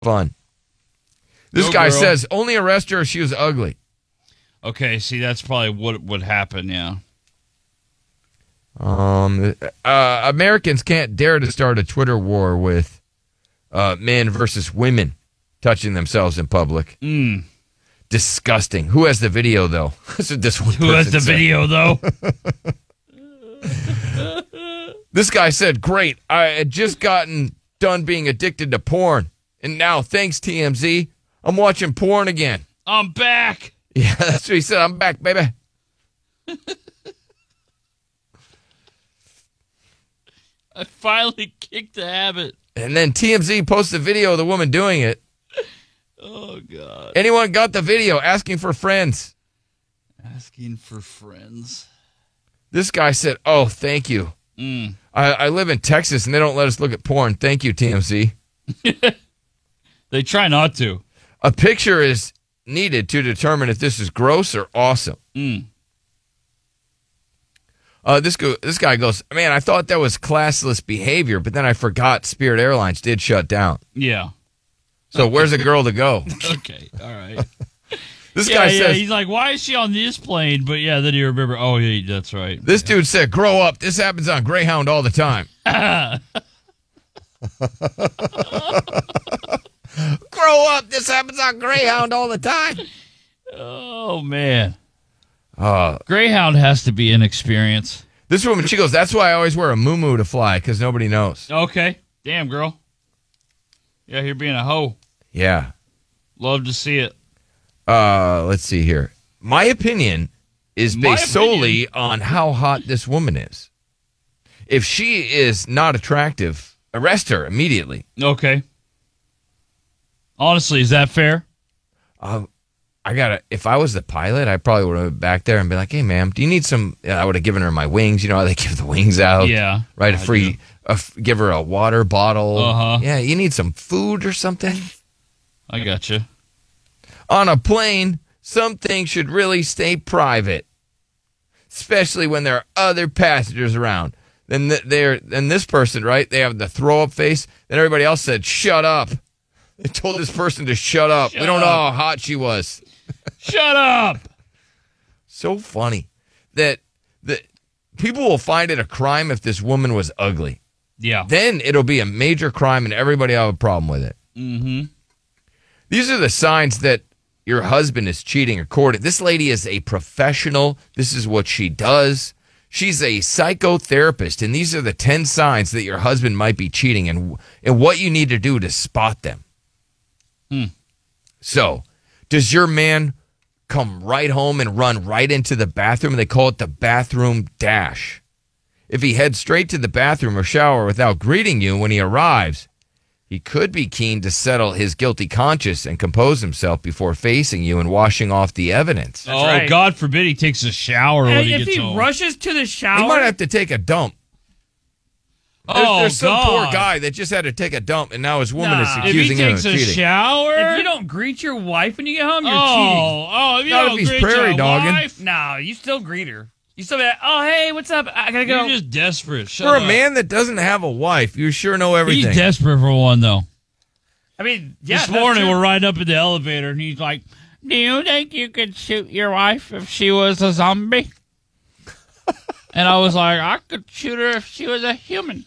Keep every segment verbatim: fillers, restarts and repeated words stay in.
fun. This Go guy girl. says only arrest her if she was ugly. Okay, see, that's probably what would happen, yeah. Um, uh, Americans can't dare to start a Twitter war with uh, men versus women touching themselves in public. Mm. Disgusting. Who has the video, though? this one Who has the said. video, though? This guy said, great, I had just gotten done being addicted to porn, and now, thanks, T M Z, I'm watching porn again. I'm back. Yeah, that's what he said. I'm back, baby. I finally kicked the habit. And then T M Z posted a video of the woman doing it. Oh, God. Anyone got the video asking for friends? Asking for friends. This guy said, oh, thank you. Mm. I, I live in Texas, and they don't let us look at porn. Thank you, T M Z. They try not to. A picture is needed to determine if this is gross or awesome. Mm. Uh, this, go, this guy goes, man, I thought that was classless behavior, but then I forgot Spirit Airlines did shut down. Yeah. So where's a girl to go? Okay, all right. This yeah, guy yeah. says, He's like, why is she on this plane? But yeah, then you remember, oh, yeah, that's right. this dude said, grow up. This happens on Greyhound all the time. Grow up. This happens on Greyhound all the time. Oh, man. Uh, Greyhound has to be an experience. this woman, she goes, that's why I always wear a muumuu to fly, because nobody knows. Okay. Damn, girl. Yeah, you're being a hoe. Yeah. Love to see it. Uh, let's see here. My opinion is My based opinion? solely on how hot this woman is. If she is not attractive, arrest her immediately. Okay. Honestly, is that fair? Uh, I gotta. If I was the pilot, I probably would have been back there and be like, "Hey, ma'am, do you need some?" Yeah, I would have given her my wings. You know how they give the wings out. Yeah. Right. A I free. do. A f- give her a water bottle. Uh-huh. Yeah. You need some food or something. I got you. On a plane, some things should really stay private, especially when there are other passengers around. Then th- they're then this person, right? They have the throw up face. Then everybody else said, "Shut up." They told this person to shut up. Shut we don't know up. how hot she was. Shut up. So funny that that people will find it a crime if this woman was ugly. Yeah. Then it'll be a major crime and everybody will have a problem with it. Mm-hmm. These are the signs that your husband is cheating or courting. This lady is a professional. This is what she does. She's a psychotherapist, and these are the ten signs that your husband might be cheating and, and what you need to do to spot them. Hmm. So, does your man come right home and run right into the bathroom? They call it the bathroom dash. If he heads straight to the bathroom or shower without greeting you when he arrives, he could be keen to settle his guilty conscience and compose himself before facing you and washing off the evidence. Oh, right. God forbid he takes a shower when And he if gets he home. rushes to the He shower, might have to take a dump. There's, oh, there's some God. poor guy that just had to take a dump, and now his woman Nah. is If he accusing him of takes a cheating. shower? if you don't greet your wife when you get home, you're oh, oh, if you Not don't if he's greet prairie your dogging. wife, cheating. No, you still greet her. You still be like, oh, hey, what's up? I gotta go. You're just desperate. Shut For up. a man that doesn't have a wife, you sure know everything. He's desperate for one, though. I mean, yeah. this that's morning true. we're riding up in the elevator, and he's like, do you think you could shoot your wife if she was a zombie? And I was like, I could shoot her if she was a human.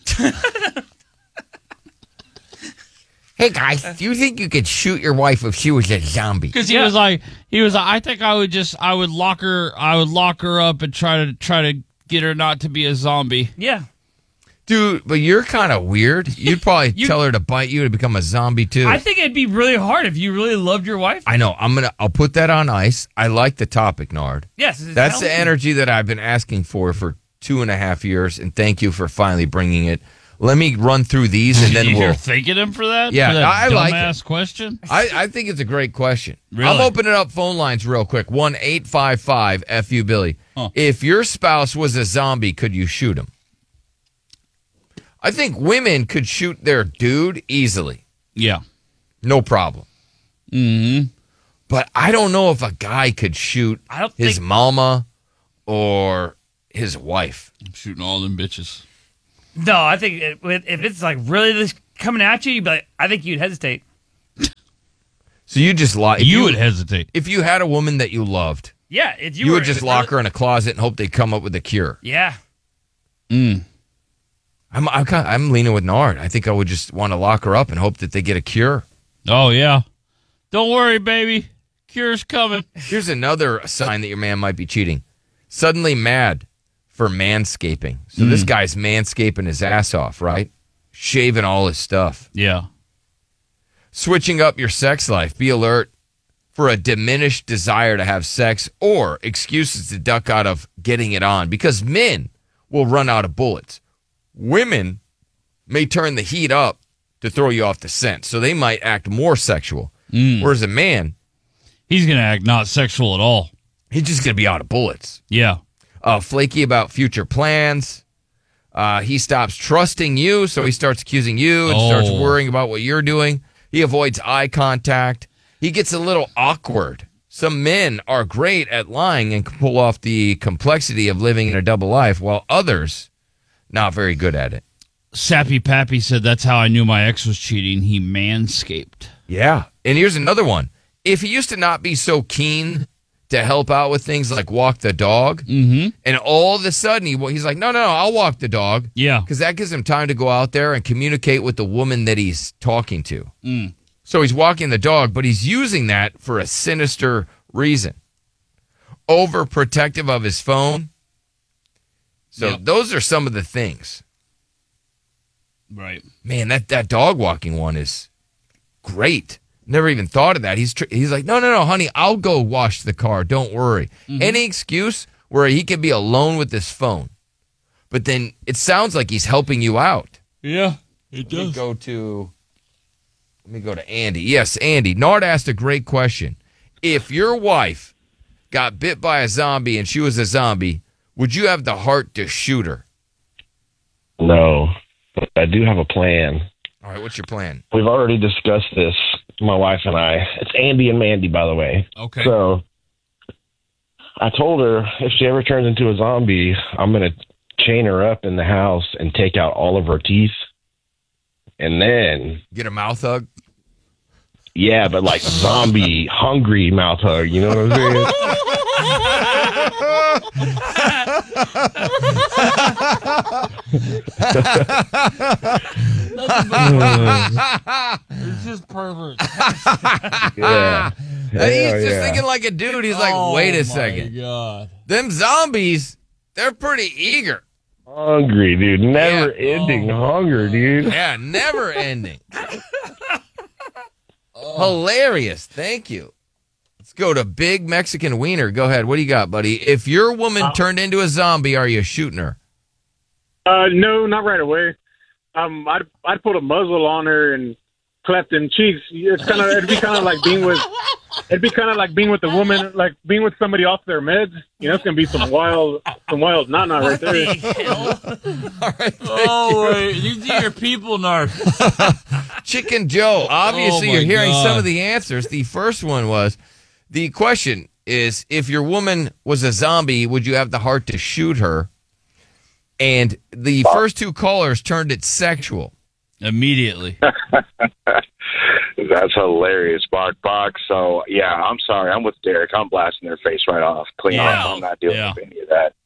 Hey, guys, do you think you could shoot your wife if she was a zombie? Because he Yeah. was like, he was like, I think I would just, I would lock her, I would lock her up and try to try to get her not to be a zombie. Yeah. Dude, but you're kind of weird. You'd probably You- tell her to bite you to become a zombie, too. I think it'd be really hard if you really loved your wife. I know. I'm gonna. I'll put that on ice. I like the topic, Nard. Yes. it's That's the healthy. energy that I've been asking for for two and a half years, and thank you for finally bringing it. Let me run through these, and then You're we'll. thanking him for that? Yeah, for that I like dumbass question? I, I think it's a great question. Really? I'm opening up phone lines real quick. one eight five five F U Billy. Huh. If your spouse was a zombie, could you shoot him? I think women could shoot their dude easily. Yeah. No problem. Mm-hmm. But I don't know if a guy could shoot I don't his think. mama or his wife. I'm shooting all them bitches. No, I think it, with- if it's like really just coming at you, you'd be like, I think you'd hesitate. So you just lock. You, you would hesitate. If you had a woman that you loved, Yeah, if you, you were, would just lock her in a closet and hope they come up with a cure. Yeah. Mm. I'm I'm, kind of, I'm leaning with Nard. I think I would just want to lock her up and hope that they get a cure. Oh, yeah. Don't worry, baby. Cure's coming. Here's another sign that your man might be cheating. Suddenly mad for manscaping. So Mm. this guy's manscaping his ass off, right? Shaving all his stuff. Yeah. Switching up your sex life. Be alert for a diminished desire to have sex or excuses to duck out of getting it on because men will run out of bullets. Women may turn the heat up to throw you off the scent, so they might act more sexual. Mm. Whereas a man, he's going to act not sexual at all. he's just going to be out of bullets. Yeah. Uh, flaky about future plans. Uh, he stops trusting you, so he starts accusing you and Oh. starts worrying about what you're doing. He avoids eye contact. He gets a little awkward. Some men are great at lying and can pull off the complexity of living in a double life, while others not very good at it. Sappy Pappy said that's how I knew my ex was cheating. He manscaped. Yeah. And here's another one. If he used to not be so keen to help out with things like walk the dog, Mm-hmm. and all of a sudden he, he's like, no, no, no, I'll walk the dog. Yeah. Because that gives him time to go out there and communicate with the woman that he's talking to. Mm. So he's walking the dog, but he's using that for a sinister reason. Overprotective of his phone. So Yep. those are some of the things. Right. Man, that, that dog walking one is great. Never even thought of that. He's tr- he's like, no, no, no, honey, I'll go wash the car. Don't worry. Mm-hmm. Any excuse where he can be alone with his phone. But then it sounds like he's helping you out. Yeah, it Let me go to, let me go to Andy. Yes, Andy. Nard asked a great question. If your wife got bit by a zombie and she was a zombie, would you have the heart to shoot her? No, but I do have a plan. All right, what's your plan? We've already discussed this, my wife and I. It's Andy and Mandy, by the way. Okay. So I told her if she ever turns into a zombie, I'm going to chain her up in the house and take out all of her teeth. And then, Get a mouth hug? yeah, but like zombie, hungry mouth hug. You know what I'm saying? It's just perfect. Yeah. He's Hell just yeah. thinking like a dude. He's like, wait a second. God. Them zombies, they're pretty eager. Hungry, dude. Never Yeah. ending Oh. hunger, dude. Yeah, never ending. Hilarious. Thank you. Let's go to Big Mexican Wiener. Go ahead. What do you got, buddy? If your woman turned into a zombie, are you shooting her? Uh, no, not right away. Um, I'd I'd put a muzzle on her and clap them cheeks. It's kind of it'd be kind of like being with it'd be kind of like being with a woman, like being with somebody off their meds. You know, it's gonna be some wild some wild not not right there. All right. Oh, wait. These are your people, Nard. Chicken Joe. Obviously, Oh, my you're hearing God. some of the answers. The first one was the question is if your woman was a zombie, would you have the heart to shoot her? And the first two callers turned it sexual. Immediately. That's hilarious, Bark Box. So, yeah, I'm sorry. I'm with Derek. I'm blasting their face right off. Clean Yeah. off. I'm not dealing Yeah. with any of that.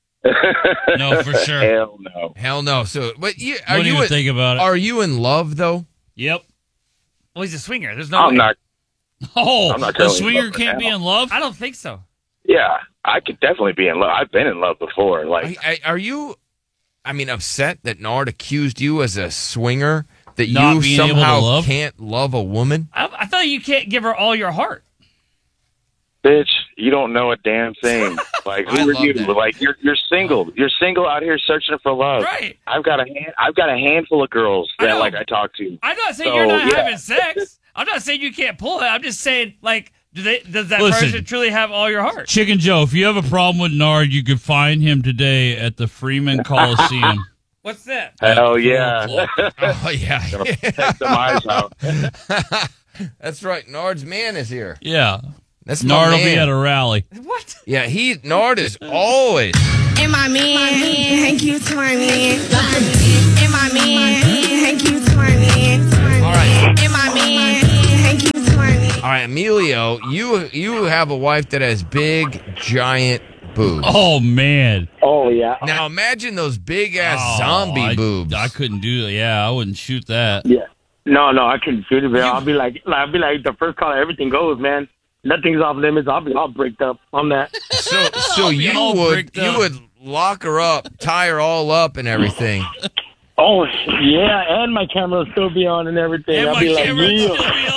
No, for sure. Hell no. Hell no. So, but you, are Don't you even in, think about it. are you in love though? Yep. Well, he's a swinger. There's no I'm way. not. Oh, I'm not a currently in swinger love can't right be now. in love? I don't think so. Yeah, I could definitely be in love. I've been in love before. Like, I, I, are you? I mean, upset that Nard accused you as a swinger that Not you being able to somehow love? can't love a woman? I, I thought you can't give her all your heart. bitch, you don't know a damn thing. Like, I who are love you? that. Like, you're you're single. You're single out here searching for love. Right. I've got a hand, I've got a handful of girls I that know. like I talk to. I'm not saying So, you're not yeah. having sex. I'm not saying you can't pull it. I'm just saying, like, do they? Does that Listen. person truly have all your heart? Chicken Joe, if you have a problem with Nard, you can find him today at the Freeman Coliseum. What's that? Hell yeah. Oh yeah, Take some eyes out. that's right. Nard's man is here. Yeah. That's my Nard will man. be at a rally. What? Yeah, he Nard is always. And my man, thank you to my man. And my man, thank you to my man. All right. And my man, thank you to my man. All right, Emilio, you you have a wife that has big, giant boobs. Oh, man. Oh, yeah. Now imagine those big ass Oh, zombie I, boobs. I couldn't do that. Yeah, I wouldn't shoot that. Yeah. No, no, I couldn't shoot it, man. I'll be like, I'll be like the first call, everything goes, man. Nothing's off limits. I'll be all bricked up on that. So, so I'll be you all would bricked you up. would lock her up, tie her all up, and everything. Oh, yeah, and my camera will still be on and everything. And I'll my be like, camera "Neil." still be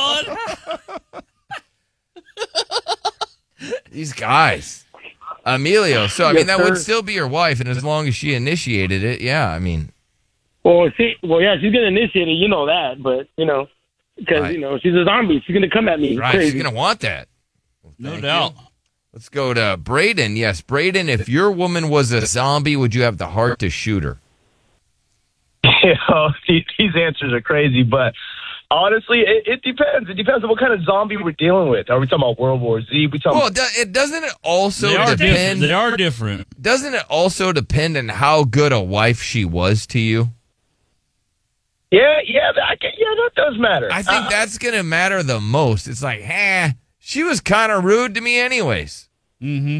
on. These guys, Emilio. So I Yes, mean, that would sir. still be your wife, and as long as she initiated it, yeah. I mean, Well, see, well, yeah, she's gonna initiate it. You know that, but you know, because Right. you know she's a zombie. She's gonna come at me right? crazy. She's gonna want that. No Thank doubt. you. Let's go to Braden. Yes, Braden. If your woman was a zombie, would you have the heart to shoot her? You know, these answers are crazy, but honestly, it, it depends. It depends on what kind of zombie we're dealing with. Are we talking about World War Z? We talking Well, do- it doesn't it also They are different. depend? They are different. Doesn't it also depend on how good a wife she was to you? Yeah, yeah, I can, yeah, that does matter. I think Uh, that's gonna matter the most. It's like, eh, she was kind of rude to me, anyways. Mm-hmm.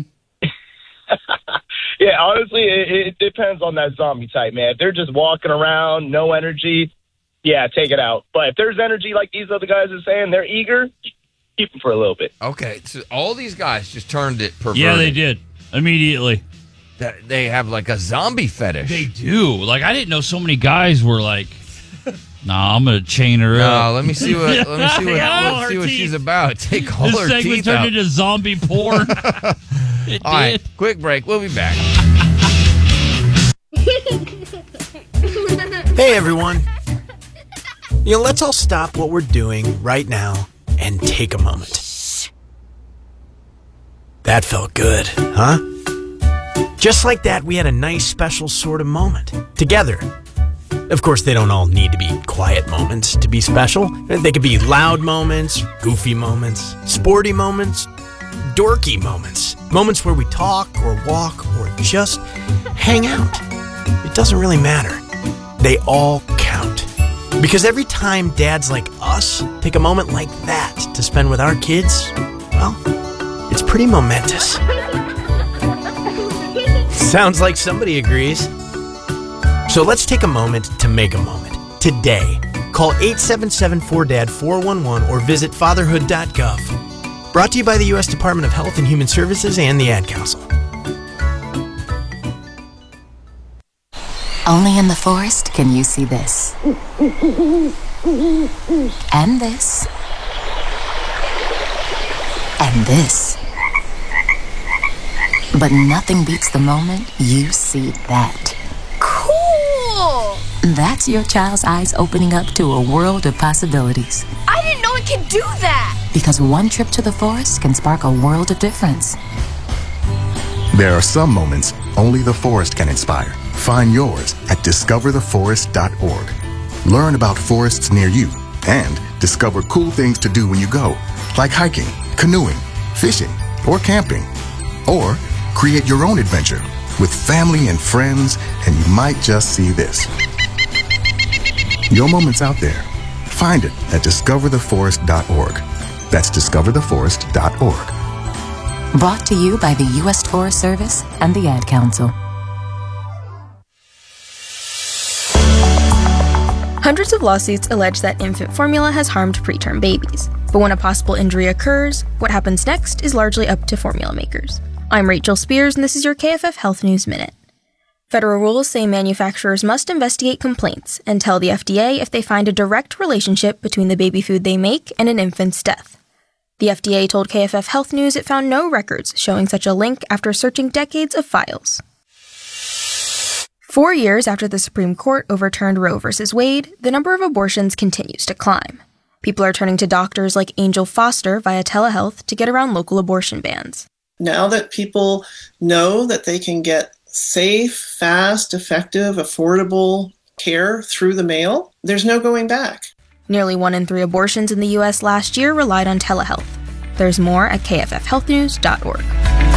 yeah, honestly, it, it depends on that zombie type, man. If they're just walking around, no energy, yeah, take it out. But if there's energy, like these other guys are saying, they're eager, keep them for a little bit. Okay, so all these guys just turned it perverted. Yeah, they did. Immediately. That they have like a zombie fetish. They do. Like, I didn't know so many guys were like, nah, I'm going to chain her No, up. let me see what let me see what, Yeah, let's her see what teeth. she's about. Take all This her segment teeth turned out. into zombie porn. It All right, did. quick break. We'll be back. Hey everyone. You know, let's all stop what we're doing right now and take a moment. That felt good, huh? Just like that, we had a nice special sort of moment together. Of course, they don't all need to be quiet moments to be special. They could be loud moments, goofy moments, sporty moments, dorky moments. Moments where we talk or walk or just hang out. It doesn't really matter. They all count. Because every time dads like us take a moment like that to spend with our kids, well, it's pretty momentous. Sounds like somebody agrees. So let's take a moment to make a moment. Today, call eight seven seven four D A D four one one or visit fatherhood dot gov. Brought to you by the U S Department of Health and Human Services and the Ad Council. Only in the forest can you see this. And this. And this. But nothing beats the moment you see that. Cool! That's your child's eyes opening up to a world of possibilities. I didn't know it could do that! Because one trip to the forest can spark a world of difference. There are some moments only the forest can inspire. Find yours at discover the forest dot org. Learn about forests near you and discover cool things to do when you go, like hiking, canoeing, fishing, or camping. Or create your own adventure with family and friends, and you might just see this. Your moment's out there. Find it at discover the forest dot org. That's discover the forest dot org. Brought to you by the U S Forest Service and the Ad Council. Hundreds of lawsuits allege that infant formula has harmed preterm babies. But when a possible injury occurs, what happens next is largely up to formula makers. I'm Rachel Spears, and this is your K F F Health News Minute. Federal rules say manufacturers must investigate complaints and tell the F D A if they find a direct relationship between the baby food they make and an infant's death. The F D A told K F F Health News it found no records showing such a link after searching decades of files. Four years after the Supreme Court overturned Roe v. Wade, the number of abortions continues to climb. People are turning to doctors like Angel Foster via telehealth to get around local abortion bans. Now that people know that they can get safe, fast, effective, affordable care through the mail, there's no going back. Nearly one in three abortions in the U S last year relied on telehealth. There's more at K F F health news dot org.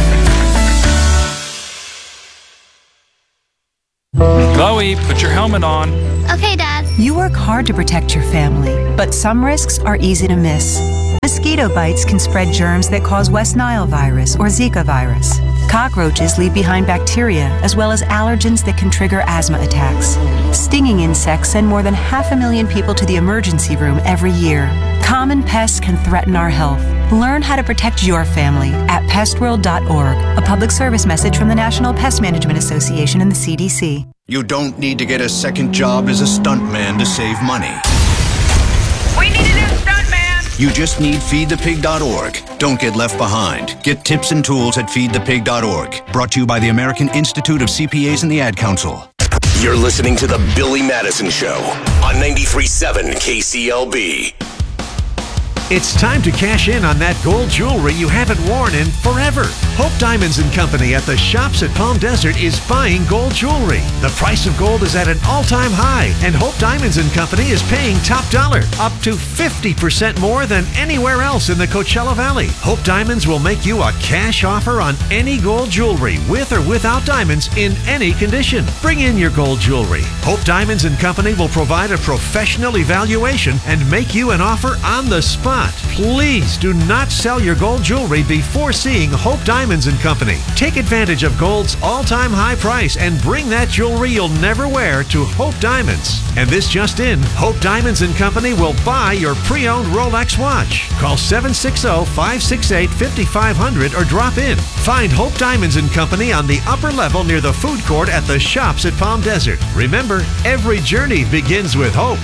Chloe, put your helmet on. Okay, Dad. You work hard to protect your family, but some risks are easy to miss. Mosquito Mosquito bites can spread germs that cause West Nile virus or Zika virus. Cockroaches leave behind bacteria as well as allergens that can trigger asthma attacks. Stinging insects send more than half a million people to the emergency room every year. Common pests can threaten our health. Learn how to protect your family at pest world dot org. A public service message from the National Pest Management Association and the C D C. You don't need to get a second job as a stuntman to save money. We need a new stuntman. You just need feed the pig dot org. Don't get left behind. Get tips and tools at feed the pig dot org. Brought to you by the American Institute of C P As and the Ad Council. You're listening to The Billy Madison Show on ninety-three point seven K C L B. It's time to cash in on that gold jewelry you haven't worn in forever. Hope Diamonds and Company at the Shops at Palm Desert is buying gold jewelry. The price of gold is at an all-time high, and Hope Diamonds and Company is paying top dollar, up to fifty percent more than anywhere else in the Coachella Valley. Hope Diamonds will make you a cash offer on any gold jewelry, with or without diamonds, in any condition. Bring in your gold jewelry. Hope Diamonds and Company will provide a professional evaluation and make you an offer on the spot. Please do not sell your gold jewelry before seeing Hope Diamonds and Company. Take advantage of gold's all-time high price and bring that jewelry you'll never wear to Hope Diamonds. And this just in, Hope Diamonds and Company will buy your pre-owned Rolex watch. Call seven six zero, five six eight, five five zero zero or drop in. Find Hope Diamonds and Company on the upper level near the food court at the Shops at Palm Desert. Remember, every journey begins with hope.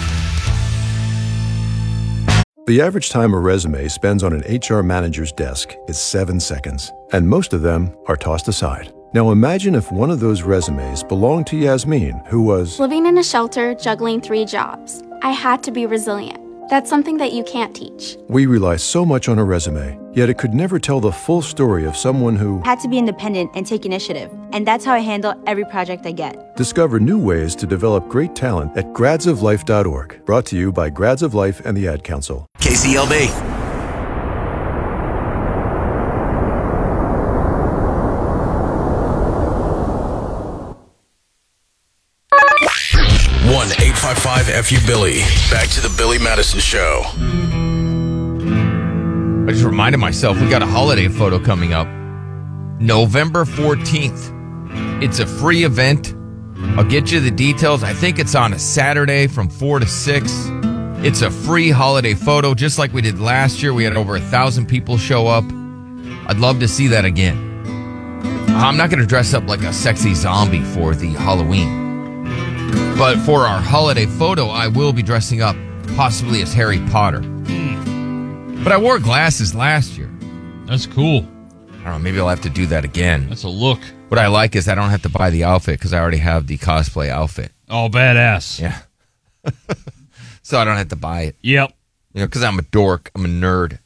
The average time a resume spends on an H R manager's desk is seven seconds, and most of them are tossed aside. Now imagine if one of those resumes belonged to Yasmin, who was living in a shelter, juggling three jobs. I had to be resilient. That's something that you can't teach. We rely so much on a resume, yet it could never tell the full story of someone who had to be independent and take initiative. And that's how I handle every project I get. Discover new ways to develop great talent at grads of life dot org. Brought to you by Grads of Life and the Ad Council. K C L B. one eight five five F U Billy. Back to the Billy Madison Show. I just reminded myself we got a holiday photo coming up. November fourteenth. It's a free event. I'll get you the details. I think it's on a Saturday from four to six. It's a free holiday photo, just like we did last year. We had over a thousand people show up. I'd love to see that again. I'm not going to dress up like a sexy zombie for the Halloween. But for our holiday photo, I will be dressing up possibly as Harry Potter. But I wore glasses last year. That's cool. I don't know, maybe I'll have to do that again. That's a look. What I like is I don't have to buy the outfit because I already have the cosplay outfit. Oh, badass. Yeah. So I don't have to buy it. Yep. You know, because I'm a dork. I'm a nerd.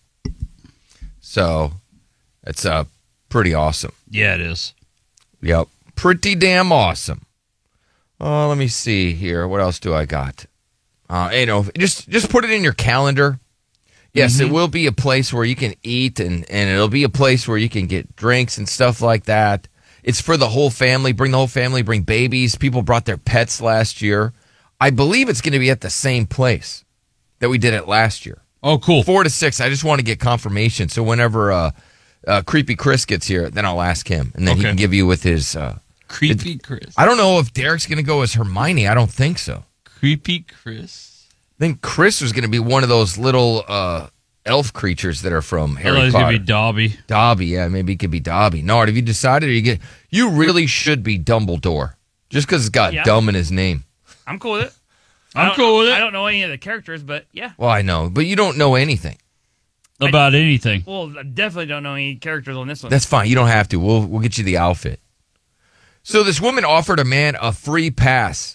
So it's uh, pretty awesome. Yeah, it is. Yep. Pretty damn awesome. Oh, let me see here. What else do I got? Uh, you know, just just put it in your calendar. Yes, mm-hmm. It will be a place where you can eat, and, and it'll be a place where you can get drinks and stuff like that. It's for the whole family. Bring the whole family. Bring babies. People brought their pets last year. I believe it's going to be at the same place that we did it last year. Oh, cool. Four to six. I just want to get confirmation. So whenever uh, uh, Creepy Chris gets here, then I'll ask him, and then okay. he can give you with his... Uh, Creepy Chris. I don't know if Derek's going to go as Hermione. I don't think so. Creepy Chris. I think Chris was going to be one of those little uh, elf creatures that are from Harry oh, Potter. It's going to be Dobby. Dobby, yeah. Maybe it could be Dobby. Nard, have you decided? Or you, get, you really should be Dumbledore. Just because it's got Yeah. dumb in his name. I'm cool with it. I'm I don't- cool with it. I don't know any of the characters, but yeah. Well, I know. But you don't know anything. About anything. Well, I definitely don't know any characters on this one. That's fine. You don't have to. We'll we'll get you the outfit. So this woman offered a man a free pass.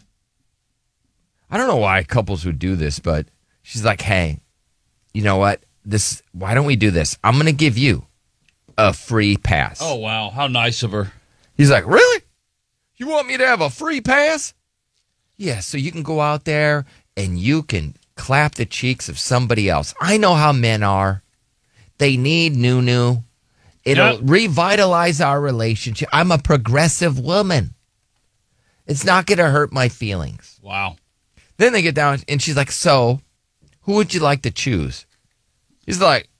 I don't know why couples would do this, but she's like, "Hey, you know what? This why don't we do this? I'm going to give you a free pass." Oh, wow. How nice of her. He's like, "Really? You want me to have a free pass?" Yeah, so you can go out there and you can clap the cheeks of somebody else. I know how men are. They need new-new. It'll Yep. revitalize our relationship. I'm a progressive woman. It's not going to hurt my feelings. Wow. Then they get down, and she's like, "So, who would you like to choose?" He's like,